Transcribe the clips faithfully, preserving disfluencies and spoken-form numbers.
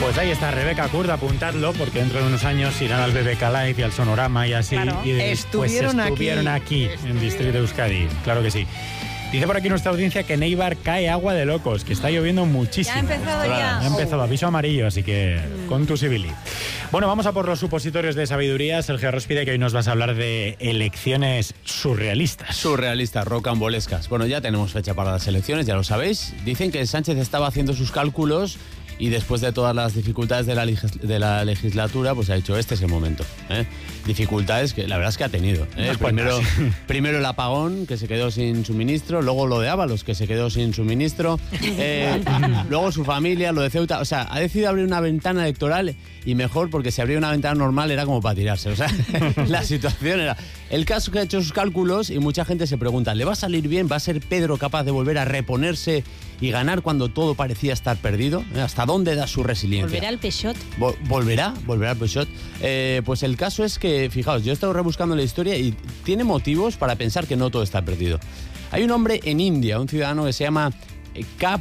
Pues ahí está Rebeca Kurd, apuntadlo, porque dentro de unos años irán al B B K Live y al Sonorama y así. Claro. Y después Estuvieron estuvieron aquí, aquí. en Distrito Euskadi. Claro que sí. Dice por aquí nuestra audiencia que en Eibar cae agua de locos, que está lloviendo muchísimo. Ya ha empezado Claro, ya. Ha empezado, Oh. aviso amarillo, así que con tu civili. Bueno, vamos a por los supositorios de sabiduría. Sergio Róspide, que hoy nos vas a hablar de elecciones surrealistas. Surrealistas, rocambolescas. Bueno, ya tenemos fecha para las elecciones, ya lo sabéis. Dicen que Sánchez estaba haciendo sus cálculos y después de todas las dificultades de la, legis- de la legislatura, pues ha dicho, este es el momento. ¿eh? Dificultades que la verdad es que ha tenido. ¿eh? Unas Primero, cuantas. primero el apagón, que se quedó sin suministro, luego lo de Ábalos, que se quedó sin suministro, eh, luego su familia, lo de Ceuta. O sea, ha decidido abrir una ventana electoral y mejor, porque si abría una ventana normal era como para tirarse. O sea, la situación era... El caso que ha hecho sus cálculos y mucha gente se pregunta, ¿le va a salir bien? ¿Va a ser Pedro capaz de volver a reponerse y ganar cuando todo parecía estar perdido? ¿Eh? ¿Hasta dónde da su resiliencia? ¿Volverá el Peixot? Vol- ¿Volverá? ¿Volverá el Peixot? Eh, pues el caso es que, fijaos, yo he estado rebuscando la historia y tiene motivos para pensar que no todo está perdido. Hay un hombre en India, un ciudadano que se llama eh, K.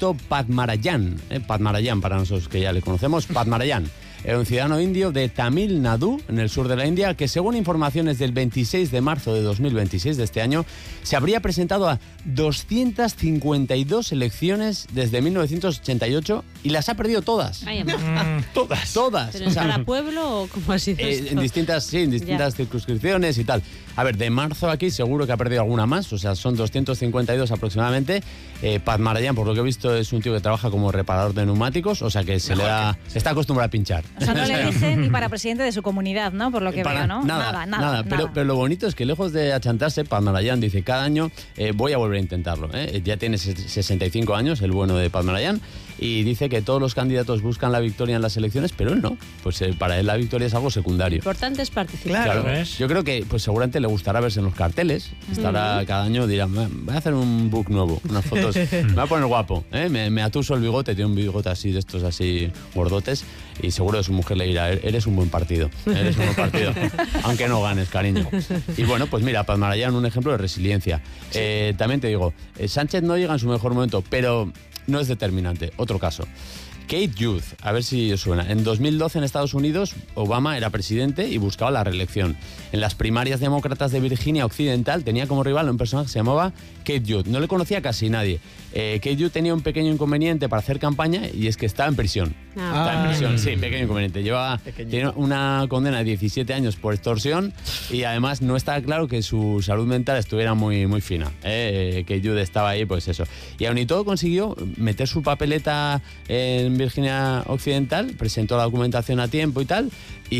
Padmarayan, eh, Padmarayan para nosotros que ya le conocemos, Padmarayan. Era un ciudadano indio de Tamil Nadu, en el sur de la India, que según informaciones del veintiséis de marzo de dos mil veintiséis de este año, se habría presentado a doscientas cincuenta y dos elecciones desde mil novecientos ochenta y ocho y las ha perdido todas. Ay, mamá. Mm, todas. Todas. ¿Pero O en sea, cada pueblo o cómo ha sido eh, esto? en distintas, sí, en distintas circunscripciones y tal. A ver, de marzo aquí seguro que ha perdido alguna más, o sea, son doscientos cincuenta y dos aproximadamente. Eh, Padmarayan, por lo que he visto, es un tío que trabaja como reparador de neumáticos, o sea que se le da, está acostumbrado a pinchar. O sea, no le eligen ni para presidente de su comunidad, ¿no? Por lo que Para- veo, ¿no? Nada, nada, nada. nada. Pero, pero lo bonito es que lejos de achantarse, Padmarayan dice, cada año eh, voy a volver a intentarlo. ¿eh? Ya tiene ses- sesenta y cinco años, el bueno de Padmarayan, y dice que todos los candidatos buscan la victoria en las elecciones, pero él no. Pues eh, para él la victoria es algo Lo secundario. importante es participar. Claro, ¿ves? Yo creo que pues seguramente le gustará verse en los carteles. Estará cada año, dirá, voy a hacer un book nuevo, unas fotos. Me voy a poner guapo. ¿eh? Me, me atuso el bigote, tiene un bigote así de estos así gordotes. Y seguro que su mujer le dirá, eres un buen partido. Eres un buen partido. Aunque no ganes, cariño. Y bueno, pues mira, Padmarayan, un ejemplo de resiliencia. Eh, también te digo, eh, Sánchez no llega en su mejor momento, pero no es determinante. Otro caso. Kate Youth, a ver si os suena. En dos mil doce en Estados Unidos, Obama era presidente y buscaba la reelección. En las primarias demócratas de Virginia Occidental tenía como rival a un personaje que se llamaba Kate Youth. No le conocía casi nadie. Eh, Kate Youth tenía un pequeño inconveniente para hacer campaña y es que estaba en prisión. Ah. Estaba en prisión, sí, pequeño inconveniente. Llevaba tiene una condena de diecisiete años por extorsión y además no estaba claro que su salud mental estuviera muy, muy fina. Eh, Kate Youth estaba ahí, pues eso. Y aun y todo consiguió meter su papeleta en Virginia Occidental, presentó la documentación a tiempo y tal,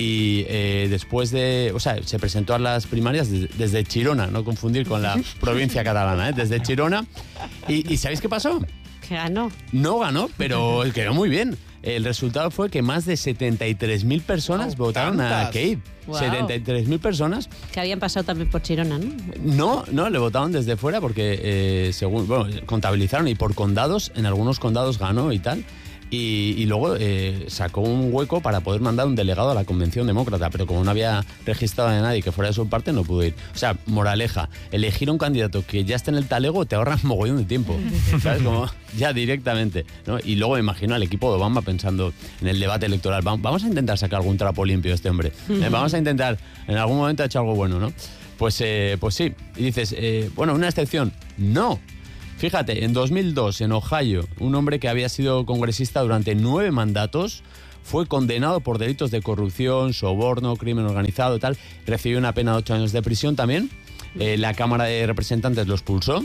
y eh, después de, o sea, se presentó a las primarias desde, desde Chirona, no confundir con la provincia catalana, ¿eh? Desde Chirona. Y, ¿Y sabéis qué pasó? Que ganó. No ganó, pero quedó muy bien. El resultado fue que más de setenta y tres mil personas Wow, votaron a tantas. Kate. Wow. setenta y tres mil personas. Que habían pasado también por Chirona, ¿no? No, no, le votaron desde fuera porque, eh, según, bueno, contabilizaron y por condados, en algunos condados ganó y tal. Y, y luego eh, sacó un hueco para poder mandar un delegado a la Convención Demócrata, pero como no había registrado a nadie que fuera de su parte, no pudo ir. O sea, moraleja, elegir a un candidato que ya está en el talego te ahorra mogollón de tiempo, ¿sabes? Como ya directamente, ¿no? Y luego me imagino al equipo de Obama pensando en el debate electoral, vamos, vamos a intentar sacar algún trapo limpio de este hombre, ¿eh? Vamos a intentar, en algún momento ha hecho algo bueno, ¿no? Pues, eh, pues sí, y dices, eh, bueno, una excepción, no. Fíjate, en dos mil dos, en Ohio, un hombre que había sido congresista durante nueve mandatos fue condenado por delitos de corrupción, soborno, crimen organizado y tal. Recibió una pena de ocho años de prisión también. Eh, la Cámara de Representantes lo expulsó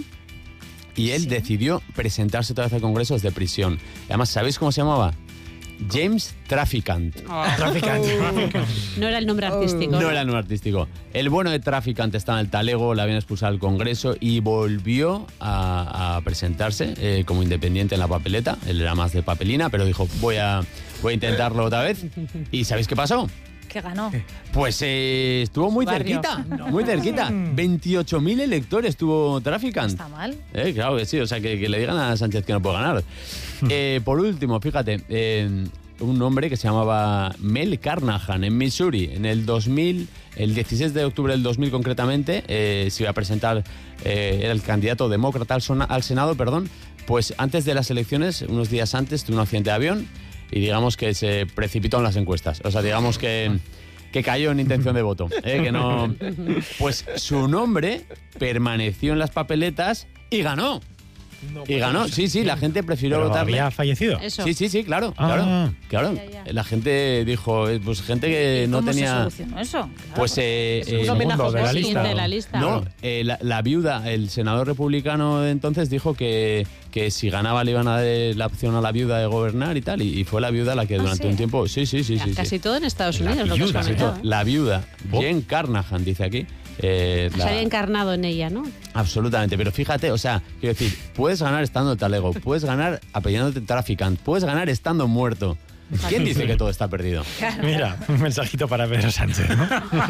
y él Sí. decidió presentarse otra vez al Congreso desde prisión. Además, ¿sabéis cómo se llamaba? James Traficant. Traficante. No era el nombre artístico. No era el nombre artístico. El bueno de Traficant estaba en el talego, la habían expulsado al Congreso y volvió a, a presentarse eh, como independiente en la papeleta. Él era más de papelina, pero dijo, voy a, voy a intentarlo otra vez. ¿Y sabéis qué pasó? Que ganó. Pues eh, estuvo muy Barrio. cerquita, muy cerquita. veintiocho mil electores tuvo Traficant. Está mal. Eh, claro que sí, o sea, que, que le digan a Sánchez que no puede ganar. Eh, por último, fíjate, eh, un hombre que se llamaba Mel Carnahan en Missouri, en el dos mil, el dieciséis de octubre del dos mil concretamente, eh, se iba a presentar, eh, era el candidato demócrata al, sona- al Senado, perdón, pues antes de las elecciones, unos días antes, tuvo un accidente de avión y digamos que se precipitó en las encuestas. O sea, digamos que, que cayó en intención de voto. ¿eh? Que no... Pues su nombre permaneció en las papeletas y ganó. No, y ganó, sí, sí, la gente prefirió ¿Pero votarle. había fallecido? Eso. Sí, sí, sí, claro, Ah. claro, claro. Ya, ya. La gente dijo, eh, pues gente que ¿Y no cómo tenía... se solucionó eso? Claro. Pues eh, Es un eh, segundo homenaje de la póstumo. lista. de la lista. no, eh, la, la viuda, el senador republicano de entonces dijo que, que si ganaba le iban a dar la opción a la viuda de gobernar y tal, y, y fue la viuda la que ¿Ah, durante sí? un tiempo... Sí, sí, sí, Ya, sí. sí. casi todo en Estados La Unidos, lo que os viuda, Casi comentaba. todo. La viuda, Oh. Jen Carnahan, dice aquí. eh, Se la- había encarnado en ella, ¿no? Absolutamente, pero fíjate, o sea, quiero decir, puedes ganar estando en talego, puedes ganar apellidándote traficante, puedes ganar estando muerto. ¿Quién dice que todo está perdido? Mira, un mensajito para Pedro Sánchez, ¿no?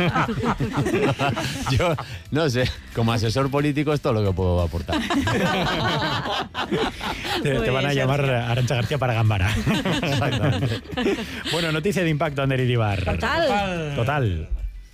Yo, no sé, como asesor político es todo lo que puedo aportar. Te, te Muy van a bien, llamar Sergio. Arancha García para Gambara. Exactamente. Bueno, noticia de impacto, Ander Iribar. Total. Total.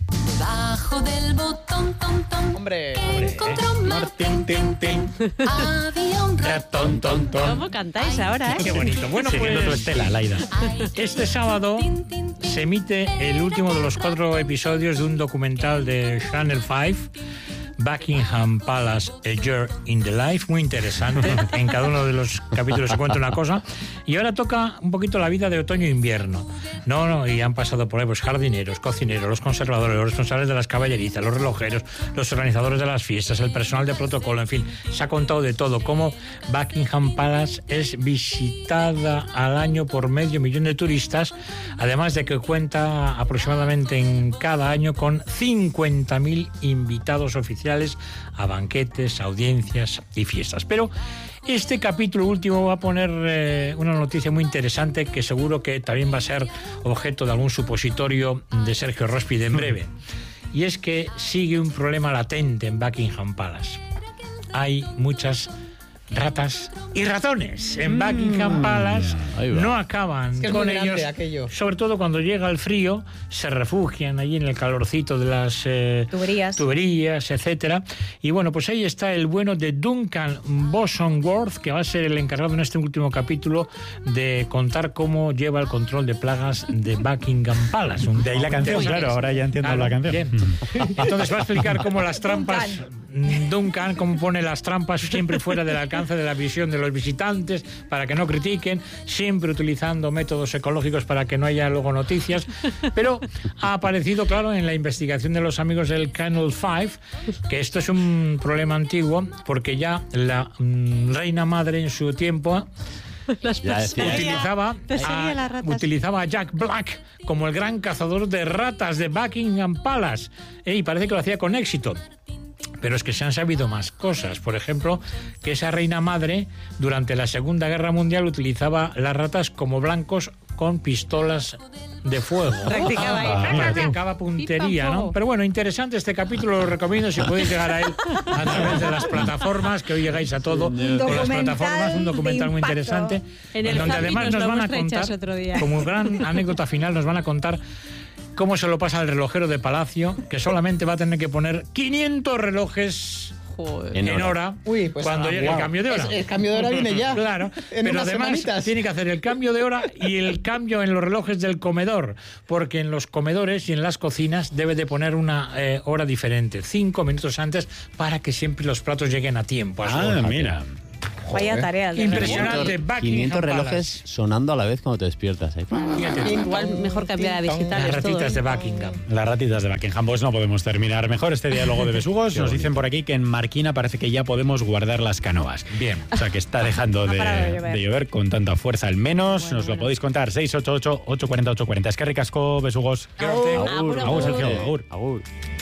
Debajo del botón, ton, ton, Hombre, encontró Martín, Tin, tin, tin. había un Ratón, ton, ton. ¿Cómo cantáis ahora, eh? Qué bonito. Bueno, Siguiendo tu pues estela, Laida. este sábado se emite el último de los cuatro episodios de un documental de Channel cinco, Buckingham Palace, A Year in the Life, muy interesante. En cada uno de los capítulos se cuenta una cosa. Y ahora toca un poquito la vida de otoño e invierno. No, no, y han pasado por ahí pues, jardineros, cocineros, los conservadores, los responsables de las caballerizas, los relojeros, los organizadores de las fiestas, el personal de protocolo, en fin, se ha contado de todo. Cómo Buckingham Palace es visitada al año por medio millón de turistas, además de que cuenta aproximadamente en cada año con cincuenta mil invitados oficiales a banquetes, audiencias y fiestas. Pero este capítulo último va a poner eh, una noticia muy interesante que seguro que también va a ser objeto de algún supositorio de Sergio Róspide en breve. Y es que sigue un problema latente en Buckingham Palace. Hay muchas ratas y ratones en Buckingham Palace. ahí va. No acaban Es que es con muy grande ellos. aquello. Sobre todo cuando llega el frío, se refugian allí en el calorcito de las eh, Tuberías. tuberías, etcétera. Y bueno, pues ahí está el bueno de Duncan Bosonworth, que va a ser el encargado en este último capítulo de contar cómo lleva el control de plagas de Buckingham Palace. Un De ahí la tema canción, interesante. claro, ahora ya entiendo Claro, la canción. bien. Entonces va a explicar cómo las trampas, Duncan, cómo pone las trampas siempre fuera del alcance de la visión de los visitantes para que no critiquen, siempre utilizando métodos ecológicos para que no haya luego noticias. Pero ha aparecido, claro, en la investigación de los amigos del Channel cinco que esto es un problema antiguo porque ya la mm, reina madre en su tiempo Las Ya decía. utilizaba Perseguía a, las ratas. utilizaba a Jack Black como el gran cazador de ratas de Buckingham Palace. Eh, y parece que lo hacía con éxito. Pero es que se han sabido más cosas. Por ejemplo, que esa reina madre durante la Segunda Guerra Mundial utilizaba las ratas como blancos con pistolas de fuego. Practicaba ahí. Ah, practicaba puntería, Pipa ¿no? fuego. Pero bueno, interesante este capítulo, lo recomiendo si podéis llegar a él a través de las plataformas, que hoy llegáis a todo con las documental plataformas, un documental de muy impacto. interesante, En el donde Zambi además nos nos lo van a muestra Echas contar, otro día. como gran anécdota final, nos van a contar cómo se lo pasa al relojero de Palacio, que solamente va a tener que poner quinientos relojes Joder. En en hora, Uy, pues, cuando ah, llegue guau. el cambio de hora. Es- el cambio de hora viene ya. Claro, En pero unas además semanitas. tiene que hacer el cambio de hora y el cambio en los relojes del comedor, porque en los comedores y en las cocinas debe de poner una eh, hora diferente, cinco minutos antes, para que siempre los platos lleguen a tiempo. a su Ah, hora. mira. Vaya tarea. el de Impresionante. reloj. Buckingham quinientos Palace. relojes sonando a la vez cuando te despiertas. ¿eh? Fíjate, Igual mejor cambiar a las visitarles todo. ratitas ¿eh? de Buckingham. Las ratitas de Buckingham. Pues no podemos terminar mejor este diálogo de besugos. Nos dicen por aquí que en Marquina parece que ya podemos guardar las canoas. Bien. O sea que está dejando de, Ha parado de llover. de llover con tanta fuerza al menos. Bueno, Nos lo bueno. podéis contar. seis ocho ocho, ocho cuatro cero, ocho cuatro cero. Es que ricasco, besugos. Quédate. Agur, Agur, Sergio. Agur. Agur. Agur.